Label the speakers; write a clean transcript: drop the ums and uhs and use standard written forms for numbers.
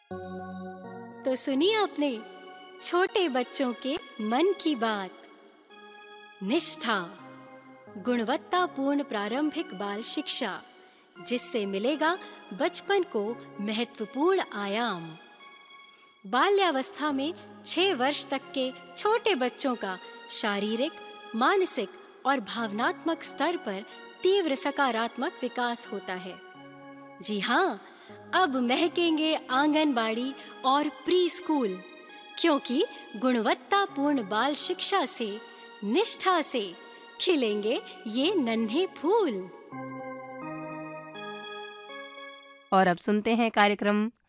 Speaker 1: तो सुनिए अपने छोटे बच्चों के मन की बात। निष्ठा, गुणवत्तापूर्ण प्रारंभिक बाल शिक्षा, जिससे मिलेगा बचपन को महत्वपूर्ण आयाम। बाल्यावस्था में 6 वर्ष तक के छोटे बच्चों का शारीरिक, मानसिक और भावनात्मक स्तर पर तीव्र सकारात्मक विकास होता है। जी हाँ, अब महकेंगे आंगनबाड़ी और प्री स्कूल, क्योंकि गुणवत्तापूर्ण बाल शिक्षा से, निष्ठा से खिलेंगे ये नन्हे फूल।
Speaker 2: और अब सुनते हैं कार्यक्रम